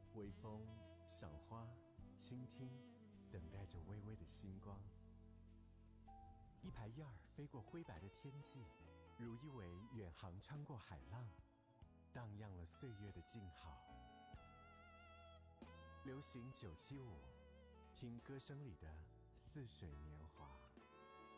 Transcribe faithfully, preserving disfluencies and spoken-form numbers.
微风，赏花，倾听，等待着微微的星光。一排燕儿飞过灰白的天际，如一尾远航穿过海浪，荡漾了岁月的静好。流行九七五，听歌声里的似水年华。